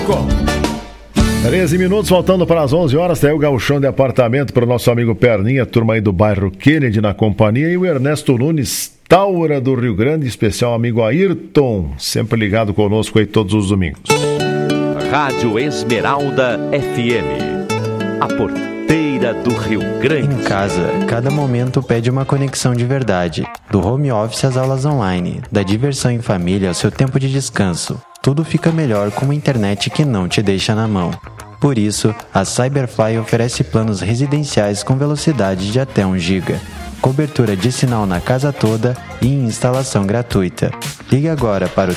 13 minutos, faltando para as 11 horas, tá aí o gauchão de apartamento para o nosso amigo Perninha, turma aí do bairro Kennedy na companhia, e o Ernesto Nunes, Taura do Rio Grande, especial amigo Ayrton, sempre ligado conosco aí todos os domingos. Rádio Esmeralda FM, a porteira do Rio Grande. Em casa, cada momento pede uma conexão de verdade. Do home office às aulas online, da diversão em família ao seu tempo de descanso. Tudo fica melhor com uma internet que não te deixa na mão. Por isso, a Cyberfly oferece planos residenciais com velocidade de até 1 GB. Cobertura de sinal na casa toda e instalação gratuita. Ligue agora para o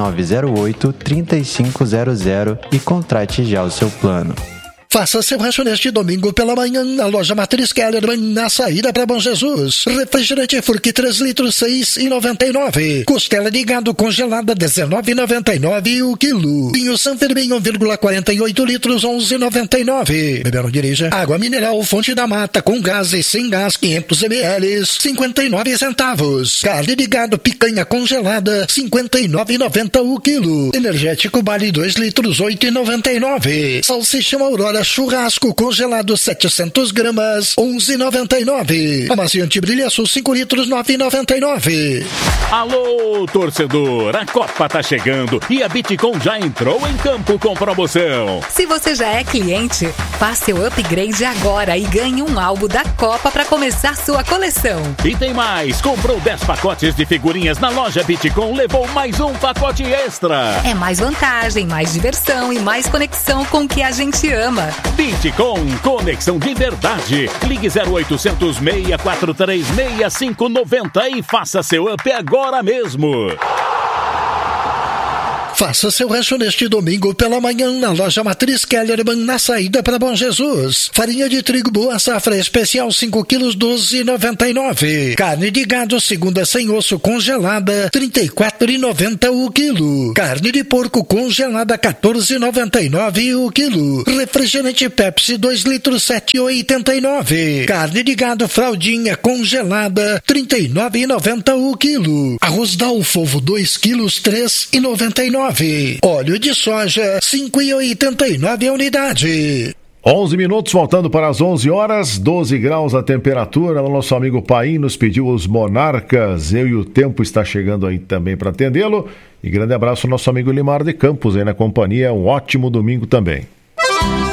3908-3500 e contrate já o seu plano. Faça seu rancho neste domingo pela manhã na loja Matriz Kellerman, na saída para Bom Jesus. Refrigerante Furque 3 litros, R$6,99. Costela de gado congelada, R$19,99 o quilo. Vinho San Fermin 1,48 litros, R$11,99. Beber não dirija. Água mineral Fonte da Mata com gás e sem gás 500 ml, 59 centavos. Carne de gado picanha congelada, R$59,90 o quilo. Energético Bali 2 litros, R$8,99. Salsicha Aurora churrasco congelado 700 gramas, R$11,99. Amaciante Brilhaçu 5 litros, R$9,99. Alô, torcedor, a Copa tá chegando e a Bitcom já entrou em campo com promoção. Se você já é cliente, faça seu upgrade agora e ganhe um álbum da Copa para começar sua coleção. E tem mais, comprou 10 pacotes de figurinhas na loja Bitcom, levou mais um pacote extra. É mais vantagem, mais diversão e mais conexão com o que a gente ama. Bitcom, conexão de verdade. Ligue 0800 643 6590 e faça seu up agora mesmo. Faça seu rancho neste domingo pela manhã na loja Matriz Kellerman, na saída para Bom Jesus. Farinha de trigo boa safra especial 5 quilos, R$12,99. Carne de gado segunda sem osso congelada, R$34,90 o quilo. Carne de porco congelada, R$14,99 o quilo. Refrigerante Pepsi 2 litros, R$7,89. Carne de gado fraldinha congelada, R$39,90 o quilo. Arroz Dalfovo 2 quilos, R$3,99. Óleo de soja, R$5,89 a unidade. 11 minutos, faltando para as 11 horas, 12 graus a temperatura. O nosso amigo Paim nos pediu os Monarcas. Eu e o Tempo está chegando aí também para atendê-lo. E grande abraço ao nosso amigo Limar de Campos aí na companhia. Um ótimo domingo também.